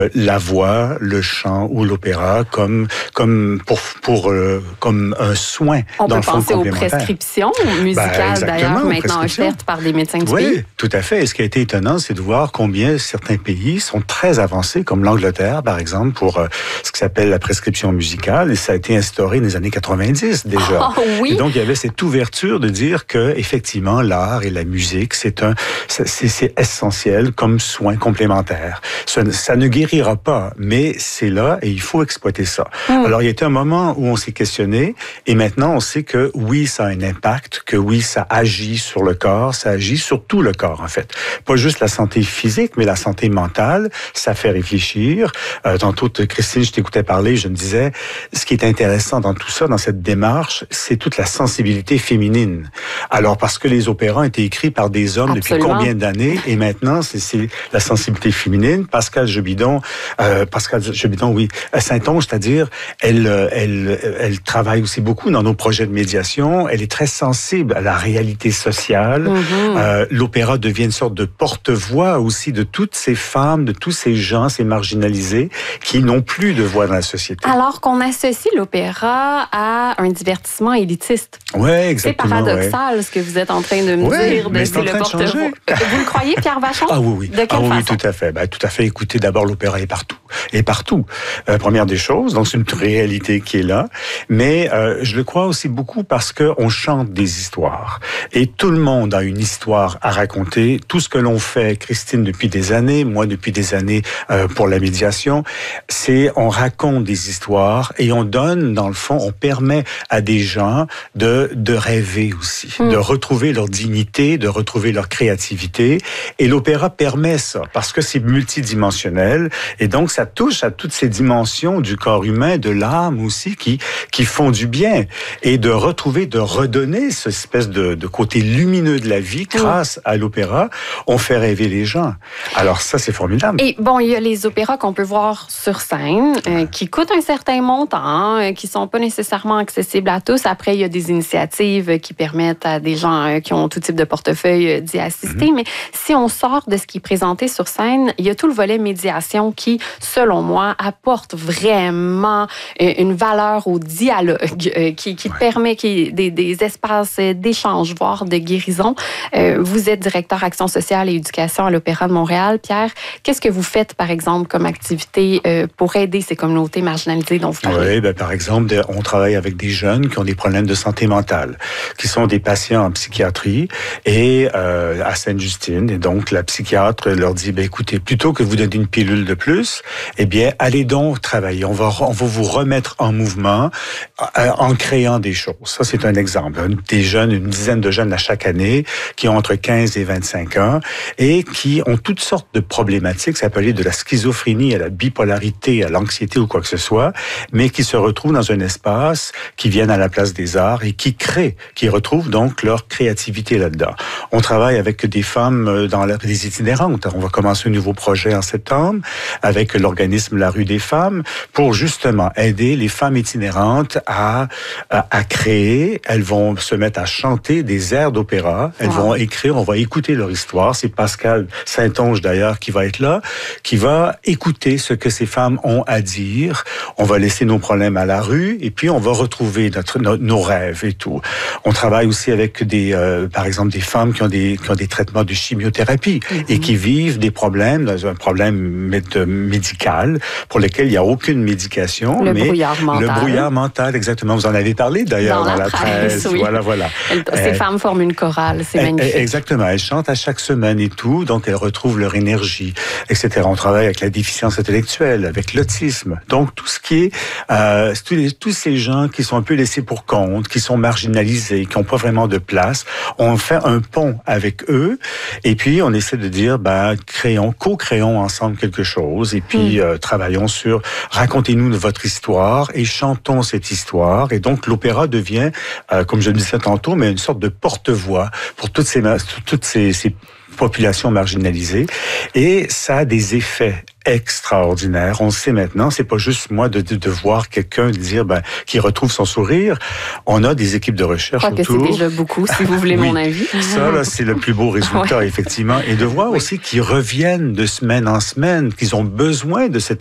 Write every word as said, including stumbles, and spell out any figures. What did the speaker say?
la voix, le chant ou l'opéra comme comme pour pour euh, comme un soin. On dans peut le fond penser aux complémentaire. prescriptions musicales ben, d'ailleurs maintenant offertes par des médecins du oui, pays. Oui, tout à fait. Et ce qui a été étonnant, c'est de voir combien certains pays sont très avancés, comme l'Angleterre par exemple, pour euh, ce qui s'appelle la prescription musicale. Et ça a été instauré dans les années quatre-vingt-dix déjà. Oh, oui. Et donc il y avait cette ouverture de dire que effectivement l'art et la musique c'est un c'est, c'est essentiel comme soin complémentaire. Ça, ça ne guérira pas, mais c'est là et il faut exploiter ça. Mm. Alors, il y a été un moment où on s'est questionné et maintenant, on sait que oui, ça a un impact, que oui, ça agit sur le corps, ça agit sur tout le corps, en fait. Pas juste la santé physique, mais la santé mentale, ça fait réfléchir. Euh, tantôt, Christine, je t'écoutais parler, je me disais, ce qui est intéressant dans tout ça, dans cette démarche, c'est toute la sensibilité féminine. Alors, parce que les opéras ont été écrits par des hommes Absolument. Depuis combien d'années et maintenant, c'est, c'est la sensibilité féminine. Pascal Jobidon, euh, Pascal Jobidon, oui, Saint-Onge, c'est-à-dire, elle, elle, elle travaille aussi beaucoup dans nos projets de médiation. Elle est très sensible à la réalité sociale. Mm-hmm. Euh, l'opéra devient une sorte de porte-voix aussi de toutes ces femmes, de tous ces gens, ces marginalisés qui n'ont plus de voix dans la société. Alors qu'on associe l'opéra à un divertissement élitiste. Oui, exactement. C'est paradoxal ouais. ce que vous êtes en train de me ouais, dire. Mais c'est le porte-voix. Vous le croyez, Pierre Vachon? Ah oui, oui. De quelle ah, oui, façon? tout à fait. Ben, tout à fait. Écoutez, d'abord, l'opéra est partout. Et partout. Euh, première des choses, donc c'est une réalité qui est là. Mais euh, je le crois aussi beaucoup parce que on chante des histoires. Et tout le monde a une histoire à raconter. Tout ce que l'on fait, Christine, depuis des années, moi depuis des années euh, pour la médiation, c'est on raconte des histoires et on donne, dans le fond, on permet à des gens de, de rêver aussi, mmh. de retrouver leur dignité, de retrouver leur créativité. Et l'opéra permet ça parce que c'est multidimensionnel. Et donc, ça touche à toutes ces dimensions du corps humain, de l'âme aussi, qui, qui font du bien. Et de retrouver, de redonner cette espèce de, de côté lumineux de la vie grâce mmh. à l'opéra, on fait rêver les gens. Alors ça, c'est formidable. Et bon, il y a les opéras qu'on peut voir sur scène, euh, qui coûtent un certain montant, euh, qui sont pas nécessairement accessibles à tous. Après, il y a des initiatives qui permettent à des gens euh, qui ont tout type de portefeuille euh, d'y assister. Mmh. Mais si on sort de ce qui est présenté sur scène, il y a tout le volet médiation qui, selon moi, apporte vraiment euh, une valeur au dialogue, euh, qui, qui ouais. permet qui, des, des espaces d'échange, voire de guérison. Euh, vous êtes directeur Action sociale et éducation à l'Opéra de Montréal. Pierre, qu'est-ce que vous faites, par exemple, comme activité euh, pour aider ces communautés marginalisées dont vous parlez? Oui, ben, par exemple, on travaille avec des jeunes qui ont des problèmes de santé mentale, qui sont des patients en psychiatrie et euh, à Sainte-Justine. Et donc, la psychiatre leur dit, ben, écoutez, plutôt que vous donner une pilule de plus, eh bien, allez donc travailler. On va, on va vous remettre en mouvement en créant des choses. Ça, c'est un exemple. Des jeunes, une dizaine de jeunes à chaque année, qui ont entre quinze et vingt-cinq ans et qui ont toutes sortes de problématiques. Ça peut aller de la schizophrénie à la bipolarité, à l'anxiété ou quoi que ce soit, mais qui se retrouvent dans un espace, qui viennent à la place des arts et qui créent, qui retrouvent donc leur créativité là-dedans. On travaille avec des femmes dans la, des itinérantes. On va commencer un nouveau projet en septembre avec l'organisme La Rue des Femmes pour justement aider les femmes itinérantes à, à, à créer. Elles vont se mettre à chanter des airs d'opéra. Elles wow. vont écrire, on va écouter leur histoire. C'est Pascal Saint-Onge d'ailleurs qui va être là, qui va écouter ce que ces femmes ont à dire. On va laisser nos problèmes à la rue et puis on va retrouver notre, nos, nos rêves et tout. On travaille aussi avec des, euh, par exemple, des femmes qui ont des, qui ont des traitements de chimiothérapie mm-hmm. et qui vivent des problèmes, dans un problème médical pour lequel il n'y a aucune médication. Le mais brouillard mental. Le brouillard mental, exactement. Vous en avez parlé d'ailleurs dans, dans la, la presse. Oui. Voilà, voilà. Ces euh, femmes forment une chorale, c'est magnifique. Exactement. Elles chantent à chaque semaine et tout, donc elles retrouvent leur énergie, et cetera. On travaille avec la déficience intellectuelle, avec l'autisme. Donc tout ce qui est, euh, tous, les, tous ces gens qui sont un peu laissés pour compte, qui sont marginalisés, qui n'ont pas vraiment de place, on fait un pont avec eux, et puis on essaie de dire, ben, créons, co-créons ensemble quelque chose, et puis mm. euh, travaillons sur, racontez-nous votre histoire, et chantons cette histoire, et donc l'opéra devient, euh, comme je le disais tantôt, mais une sorte de porte-voix pour toutes ces, toutes ces, ces populations marginalisées, et ça a des effets extraordinaire. On le sait maintenant, c'est pas juste moi de, de, de voir quelqu'un dire ben, qui retrouve son sourire. On a des équipes de recherche autour. Je crois autour. que c'est déjà beaucoup, si vous voulez oui, mon avis. Ça, là, c'est le plus beau résultat, ouais. effectivement. Et de voir oui. aussi qu'ils reviennent de semaine en semaine, qu'ils ont besoin de cette